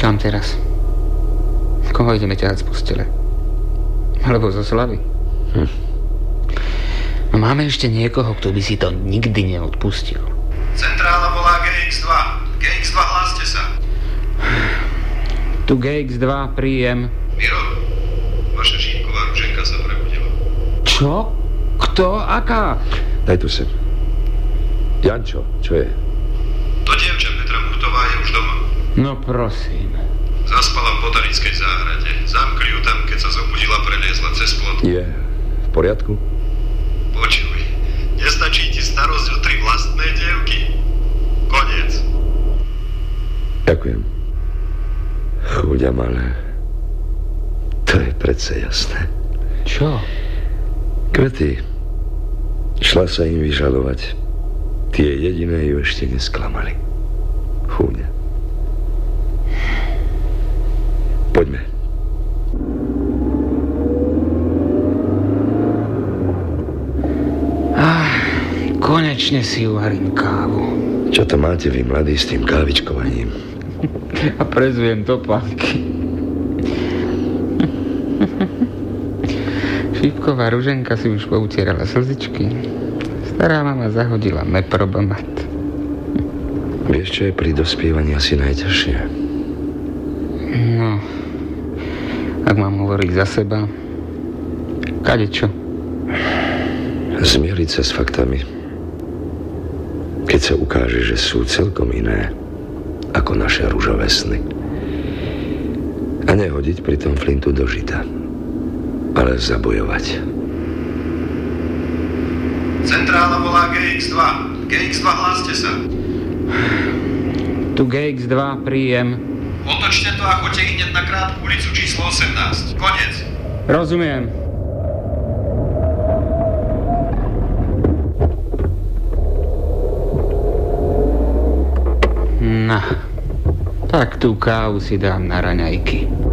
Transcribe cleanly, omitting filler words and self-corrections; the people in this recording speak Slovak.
Kam teraz? Koho ideme ťahať z postele? Alebo zo slavy? No máme ešte niekoho, kto by si to nikdy neodpustil. Centrála volá GX2. GX2, hláste sa. Tu GX2, príjem. Miro, vaša šípková ruženka sa prebudila. Čo? Kto? Aká? Daj tu sem. Jančo, čo je? To dievča Petra Muchtová je už doma. No prosím. Zaspala v botanickej záhrade. Zamkli ju tam, keď sa zobudila, preliezla cez plot. Je v poriadku? Počuj, nestačí ti starosť o 3 vlastné dievky? Koniec. Ďakujem. Chuďa malé. To je predsa jasné. Čo? Kvety. Šla sa im vyžalovať. Tie jediné ju ešte nesklamali. Chúňa. Poďme. Konečne si uvarím kávu. Čo to máte vy, mladí, s tým kávičkovaním? A prezviem topánky. Šípková ruženka si už poutierala slzičky. Stará mama zahodila meprobomat. Vieš, čo je pri dospievaní asi najťažšie? No, ak mám hovoriť za seba, kadečo? Zmieriť sa s faktami. Keď sa ukáže, že sú celkom iné ako naše ružové sny. A nehodiť pritom flintu do žita, ale zabojovať. Centrála volá GX2. GX2, hláste sa. Tu GX2, príjem. Otočte to a choďte hneď na krátku ulicu číslo 18. Koniec. Rozumiem. No, tak tú kávu si dám na raňajky.